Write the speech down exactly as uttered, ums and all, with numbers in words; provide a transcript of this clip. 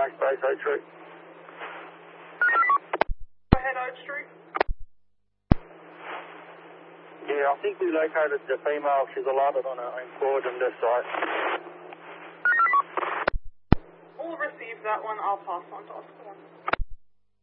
Backspace Oak Street. Go ahead, Oak Street. Yeah, I think we located the female. She's allotted on her own quad in this site. We'll receive that one. I'll pass on to Oscar one.